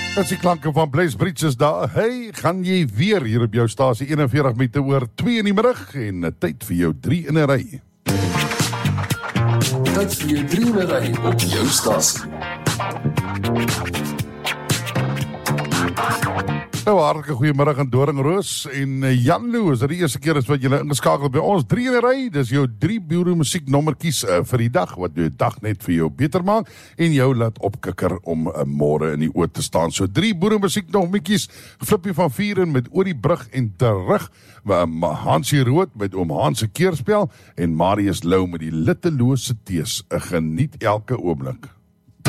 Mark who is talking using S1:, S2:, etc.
S1: Dit is die klanke van Blaze Bridges daar. Hey, gaan jy weer hier op jou stasie 41 minute oor 2 in die middag en tyd vir jou 3 in 'n ry.
S2: Tyd vir jou 3 in 'n ry op jou stasie.
S1: Nou, hartelike goeiemiddag in Doringroos en Jan Lou, is dit die eerste keer is wat julle ingeskakel by ons 3 in 'n ry, dis jou 3 boere musieknommertjies vir die dag, wat jou dag net vir jou beter maak en jou laat opkikker om môre in die oor te staan. So 3 boere musieknommertjies, Flippie van Vieren met Oor die Brug en Terug, Hansie Rood met Oom Hans se keerspel en Marius Lou met die Littelose Tees. Geniet elke oomblik.